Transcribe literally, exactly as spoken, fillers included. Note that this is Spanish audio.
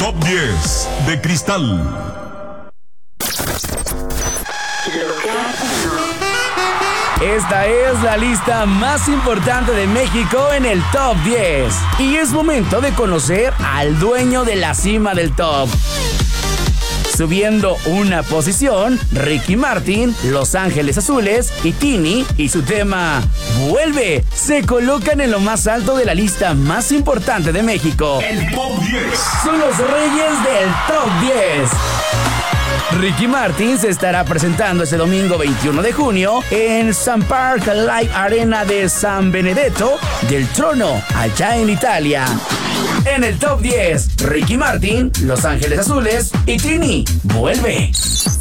Top diez de Cristal. Esta es la lista más importante de México en el Top diez. Y es momento de conocer al dueño de la cima del top. Subiendo una posición, Ricky Martin, Los Ángeles Azules y Tini y su tema Vuelve se colocan en lo más alto de la lista más importante de México. El Top diez. Son los reyes del Top diez. Ricky Martin se estará presentando este domingo veintiuno de junio en Sun Park Live Arena de San Benedetto del Trono, allá en Italia. En el Top diez, Ricky Martin, Los Ángeles Azules y Tini, Vuelve.